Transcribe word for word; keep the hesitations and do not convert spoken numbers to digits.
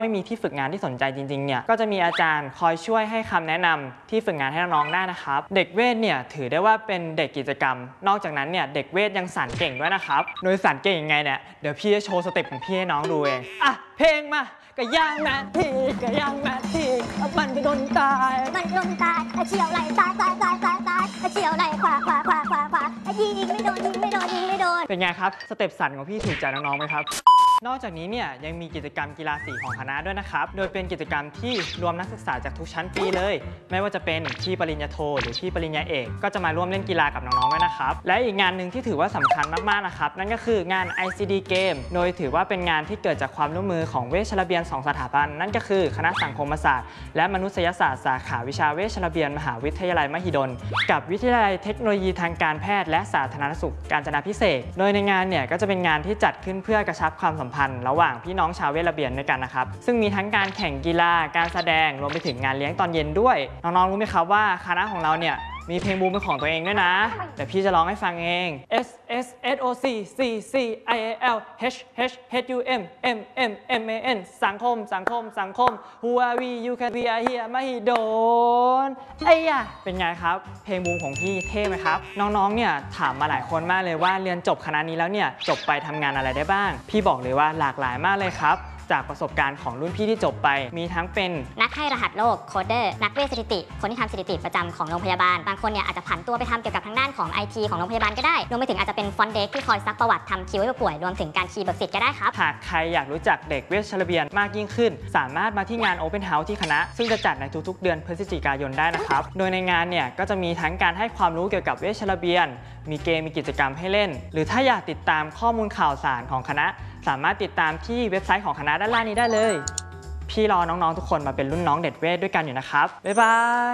ไม่มีที่ฝึกงานที่สนใจจริงๆเนี่ยก็จะมีอาจารย์คอยช่วยให้คำแนะนำที่ฝึกงานให้น้องๆได้นะครับเด็กเวทเนี่ยถือได้ว่าเป็นเด็กกิจกรรมนอกจากนั้นเนี่ยเด็กเวทยังสั่นเก่งด้วยนะครับโดยสั่นเก่งยังไงเนี่ยเดี๋ยวพี่จะโชว์สเต็ปของพี่ให้น้องดูเองอ่ะเพลงมาก็ย่างแมททีก็ย่างแมททีมันจะโดนตายมันโดนตายเฉียวไหลซ้ายซ้ายซ้ายซ้ายซ้ายเฉียวไหลขวาขวาขวาขวาขวายิงไม่โดนยิงไม่โดนยิงไม่โดนเป็นไงครับสเต็ปสั่นของพี่ถูกใจน้องๆไหมครับนอกจากนี้เนี่ยยังมีกิจกรรมกีฬาสีของคณะด้วยนะครับโดยเป็นกิจกรรมที่รวมนักศึกษาจากทุกชั้นปีเลยไม่ว่าจะเป็นที่ปริญญาโทหรือที่ปริญญาเอกก็จะมาร่วมเล่นกีฬากับน้องๆด้วยนะครับและอีกงานหนึ่งที่ถือว่าสำคัญมากๆนะครับนั่นก็คืองาน ไอ ซี ดี Game โดยถือว่าเป็นงานที่เกิดจากความร่วมมือของเวชระเบียนสองสถาบันนั่นก็คือคณะสังคมศาสตร์และมนุษยศาสตร์สาขาวิชาเวชระเบียนมหาวิทยาลัยมหิดลกับวิทยาลัยเทคโนโลยีทางการแพทย์และสาธารณสุขกาญจนาภิเษกโดยในงานเนี่ยก็จะเป็นงานที่จัดขึ้นเพื่อกระชับความสัมพันธ์ระหว่างพี่น้องชาวเวชระเบียนด้วยกันนะครับซึ่งมีทั้งการแข่งกีฬาการแสดงรวมไปถึงงานเลี้ยงตอนเย็นด้วยน้องๆรู้ไหมครับว่าคณะของเราเนี่ยมีเพลงบูมเป็นของตัวเองด้วยนะเดี๋ยวพี่จะร้องให้ฟังเอง S S S O C C C I A L H H H U M M M M A N สังคมสังคมสังคม Who are we you can we are here ไม่โดนไอ้ยะเป็นไงครับเพลงบูมของพี่เท่ไหมครับน้องๆเนี่ยถามมาหลายคนมากเลยว่าเรียนจบคณะนี้แล้วเนี่ยจบไปทำงานอะไรได้บ้างพี่บอกเลยว่าหลากหลายมากเลยครับจากประสบการณ์ของรุ่นพี่ที่จบไปมีทั้งเป็นนักให้รหัสโลกโคดเดอร์นักเวชสถิติคนที่ทำสถิติประจำของโรงพยาบาลบางคนเนี่ยอาจจะผันตัวไปทำเกี่ยวกับทางด้านของ ไอ ที ของโรงพยาบาลก็ได้รวมไปถึงอาจจะเป็นฟอนต์เด็กที่คอยซักประวัติทำคิวให้ผู้ป่วยรวมถึงการคีย์เบิกสิทธิ์ก็ได้ครับหากใครอยากรู้จักเด็กเวชระเบียนมากยิ่งขึ้นสามารถมาที่งาน Open House ที่คณะซึ่งจะจัดในทุกๆเดือนพฤศจิกายนได้นะครับโดยในงานเนี่ยก็จะมีทั้งการให้ความรู้เกี่ยวกับเวชระเบียนมีเกมมีกิจกรรมให้เล่นหรือถ้าอยากติดตามข้อมูลข่าวสารของคณะสามารถติดตามที่เว็บไซต์ของคณะด้านล่างนี้ได้เลยพี่รอน้องๆทุกคนมาเป็นรุ่นน้องเด็ดเวทด้วยกันอยู่นะครับบ๊ายบาย